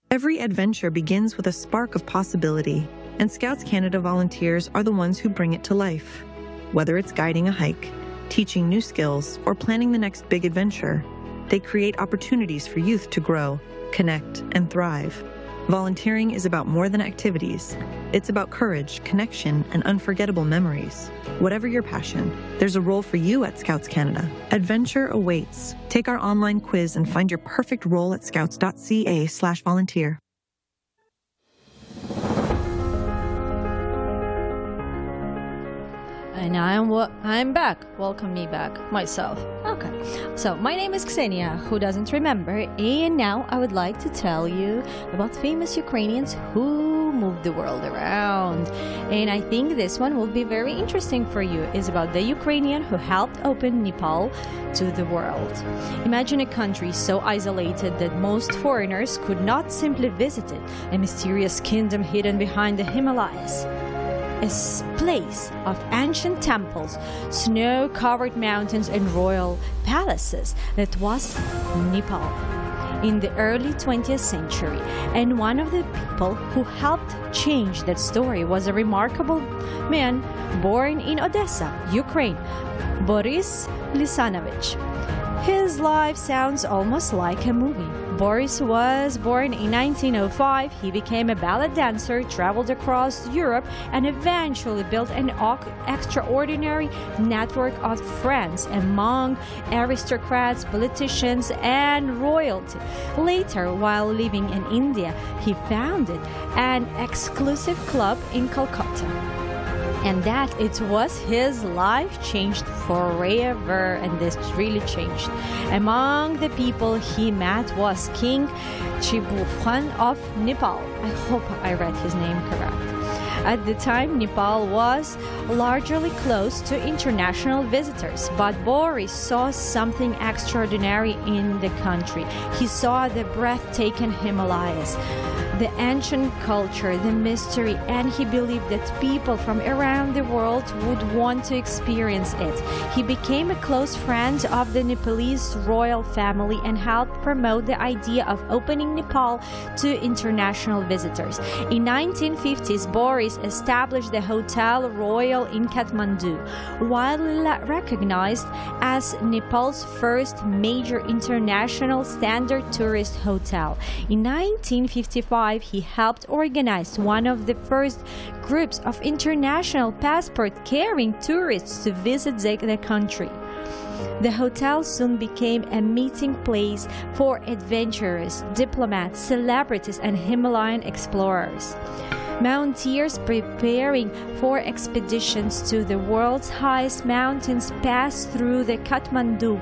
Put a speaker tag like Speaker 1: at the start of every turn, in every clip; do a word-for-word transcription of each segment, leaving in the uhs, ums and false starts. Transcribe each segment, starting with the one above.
Speaker 1: Every adventure begins with a spark of possibility, and Scouts Canada volunteers are the ones who bring it to life. Whether it's guiding a hike, teaching new skills, or planning the next big adventure, they create opportunities for youth to grow, connect, and thrive. Volunteering is about more than activities. It's about courage, connection, and unforgettable memories. Whatever your passion, there's a role for you at Scouts Canada. Adventure awaits. Take our online quiz and find your perfect role at scouts.ca slash volunteer.
Speaker 2: And I'm I'm back. Welcome me back, myself. Okay. So my name is Ksenia, who doesn't remember, and now I would like to tell you about famous Ukrainians who moved the world around. And I think this one will be very interesting for you. It's about the Ukrainian who helped open Nepal to the world. Imagine a country so isolated that most foreigners could not simply visit it, a mysterious kingdom hidden behind the Himalayas. A place of ancient temples, snow-covered mountains, and royal palaces that was Nepal in the early twentieth century. And one of the people who helped change that story was a remarkable man born in Odessa, Ukraine, Boris Lisanovich. His life sounds almost like a movie. Boris was born in nineteen oh five. He became a ballet dancer, traveled across Europe, and eventually built an extraordinary network of friends among aristocrats, politicians, and royalty. Later, while living in India, he founded an exclusive club in Calcutta. And that it was his life changed forever, and this really changed. Among the people he met was King Chibufan of Nepal. I hope I read his name correct. At the time, Nepal was largely closed to international visitors, but Boris saw something extraordinary in the country. He saw the breathtaking Himalayas, the ancient culture, the mystery, and he believed that people from around the world would want to experience it. He became a close friend of the Nepalese royal family and helped promote the idea of opening Nepal to international visitors. In nineteen fifties, Boris established the Hotel Royal in Kathmandu, while recognized as Nepal's first major international standard tourist hotel. In nineteen fifty-five, he helped organize one of the first groups of international passport-carrying tourists to visit the country. The hotel soon became a meeting place for adventurers, diplomats, celebrities, and Himalayan explorers. Mountaineers preparing for expeditions to the world's highest mountains passed through the Kathmandu.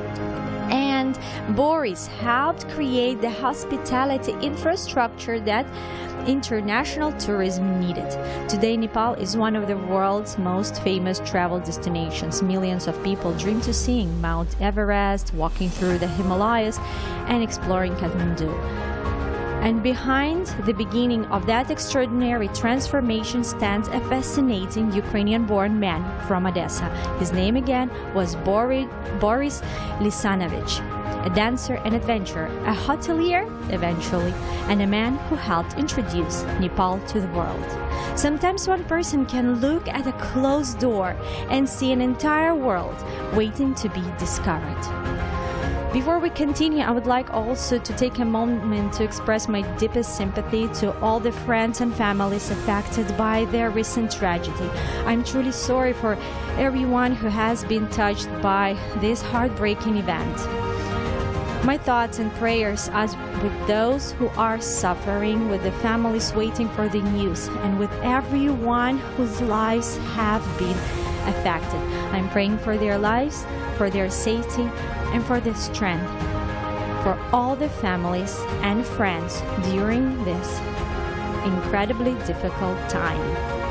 Speaker 2: And Boris helped create the hospitality infrastructure that international tourism needed. Today, Nepal is one of the world's most famous travel destinations. Millions of people dream to seeing Mount Everest, walking through the Himalayas, and exploring Kathmandu. And behind the beginning of that extraordinary transformation stands a fascinating Ukrainian-born man from Odessa. His name again was Boris, Boris Lisanovich, a dancer and adventurer, a hotelier eventually, and a man who helped introduce Nepal to the world. Sometimes one person can look at a closed door and see an entire world waiting to be discovered. Before we continue, I would like also to take a moment to express my deepest sympathy to all the friends and families affected by their recent tragedy. I'm truly sorry for everyone who has been touched by this heartbreaking event. My thoughts and prayers are with those who are suffering, with the families waiting for the news, and with everyone whose lives have been affected. I'm praying for their lives, for their safety, and for the strength for all the families and friends during this incredibly difficult time.